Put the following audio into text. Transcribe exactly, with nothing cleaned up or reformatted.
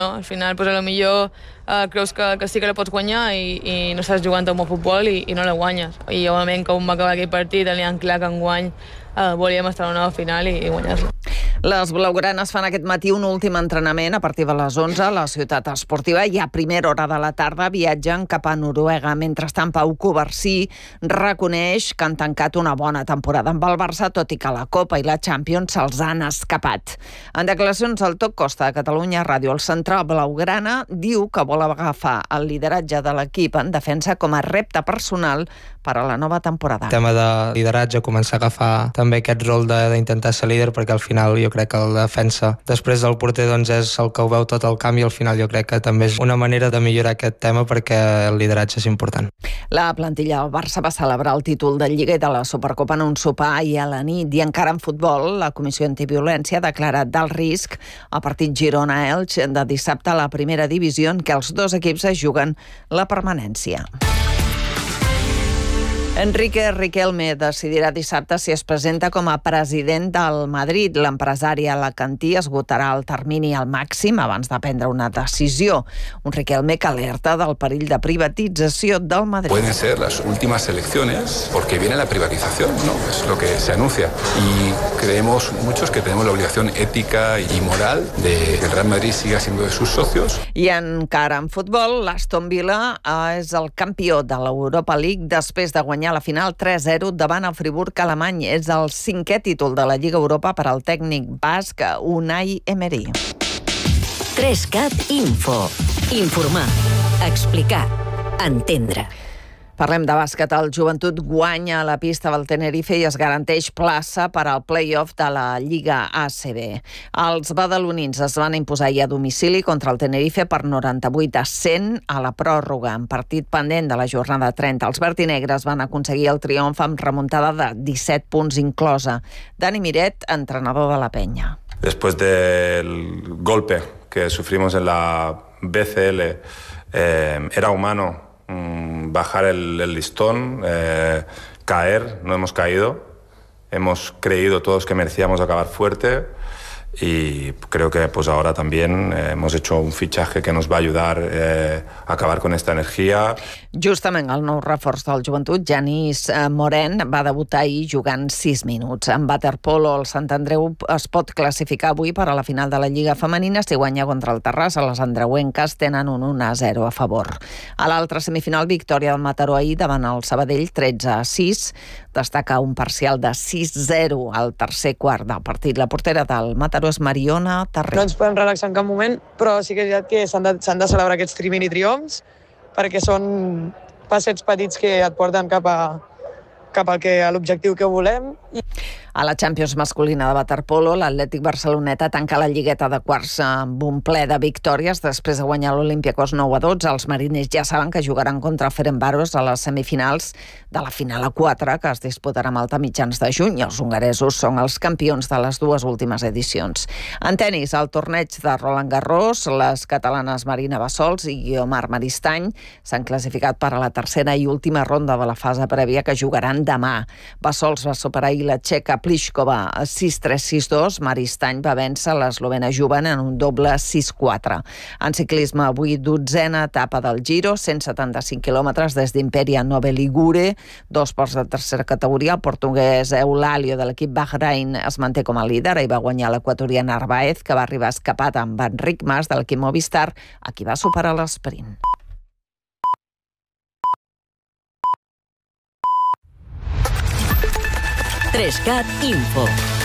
No? Al final, pues, a lo millor eh, creus que, que sí que la pots guanyar i, i no estàs jugant amb el futbol i, i no la guanyes. I òbviament, com va acabar aquell partit, teníem clar que enguany eh, volíem estar a una nova final i, i guanyar-la. Les blaugranes fan aquest matí un últim entrenament a partir de les onze a la ciutat esportiva i a primera hora de la tarda viatgen cap a Noruega. Mentrestant, Pau Covarsí reconeix que han tancat una bona temporada amb el Barça, tot i que la Copa i la Champions se'ls han escapat. En declaracions al Top Costa de Catalunya Ràdio, el central blaugrana diu que vol agafar el lideratge de l'equip en defensa com a repte personal per a la nova temporada. El tema de lideratge, començar a agafar també aquest rol d'intentar ser líder, perquè al final jo crec que la defensa després del porter doncs és el que ho veu tot el camp i al final jo crec que també és una manera de millorar aquest tema perquè el lideratge és important. La plantilla del Barça va celebrar el títol de Lliga i de la Supercopa en un sopar ahir a la nit i encara en futbol la Comissió Antiviolència ha declarat d'alt risc el partit Girona-Elx de dissabte a la primera divisió en què els dos equips es juguen la permanència. Enrique Riquelme decidirà dissabte si es presenta com a president del Madrid. L'empresari alacantí esgotarà el termini al màxim abans de prendre una decisió. Un Riquelme que alerta del perill de privatització del Madrid. Pueden ser las últimas elecciones porque viene la privatización, ¿no? Es lo que se anuncia. Y creemos muchos que tenemos la obligación ética y moral de que el Real Madrid siga siendo de sus socios. I encara en futbol, l'Aston Villa és el campió de l'Europa League després de guanyar a la final tres zero davant el Friburg alemany. És el cinquè títol de la Lliga Europa per al tècnic basc Unai Emery. tres cat Info. Informar, explicar, entendre. Parlem de bàsquet. El Joventut guanya a la pista del Tenerife i es garanteix plaça per al play-off de la Lliga A C B. Els badalonins es van imposar ahir a domicili contra el Tenerife per noranta-vuit a cent a la pròrroga. En partit pendent de la jornada trenta, els vertinegres van aconseguir el triomf amb remuntada de disset punts inclosa. Dani Miret, entrenador de la Penya. Después del golpe que sufrimos en la B C L, eh, era humano bajar el, el listón, eh, caer, no hemos caído, hemos creído todos que merecíamos acabar fuerte y creo que pues ahora también eh, hemos hecho un fichaje que nos va a ayudar eh, a acabar con esta energía. Justament el nou reforç del Joventut, Genís Moren, va debutar ahir jugant sis minuts. En waterpolo, el Sant Andreu es pot classificar avui per a la final de la Lliga Femenina si guanya contra el Terrassa. Les andreuenques tenen un un a zero a favor. A l'altra semifinal, victòria del Mataró ahir davant el Sabadell, tretze a sis. Destaca un parcial de sis zero al tercer quart del partit. La portera del Mataró és Mariona Tarré. No ens podem relaxar en cap moment, però sí que és veritat que s'han de, s'han de celebrar aquests mini triomfs perquè són passets petits que et porten cap a, cap al que, a l'objectiu que volem. I... A la Champions masculina de waterpolo, l'Atlètic Barceloneta tanca la lligueta de quarts amb un ple de victòries. Després de guanyar l'Olympiacos nou a dotze, els mariners ja saben que jugaran contra Ferencváros a les semifinals de la final a quatre, que es disputarà a Malta a mitjans de juny. Els hongaresos són els campions de les dues últimes edicions. En tenis, al torneig de Roland Garros, les catalanes Marina Bassols i Guiomar Maristany s'han classificat per a la tercera i última ronda de la fase prèvia que jugaran demà. Bassols va superar ahir la txeca Pliskova a sis tres sis dos. Maristany va vèncer l'eslovena Juven en un doble sis quatre. En ciclisme, avui dotzena etapa del Giro, cent setanta-cinc quilòmetres des d'Imperia Nove Ligure, dos ports de tercera categoria. El portuguès Eulàlio de l'equip Bahrain es manté com a líder i va guanyar l'equatorià Narváez, que va arribar escapat amb Enric Mas de l'equip Movistar, a qui va superar l'esprint. tres cat Info.